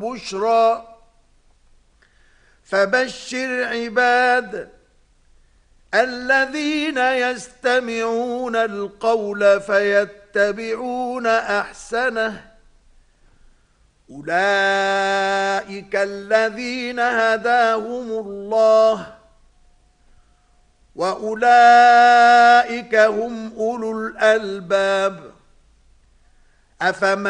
والبشرى فبشر عباد الذين يستمعون القول فيتبعون أحسنه أولئك الذين هداهم الله وأولئك هم أولو الألباب. أفمن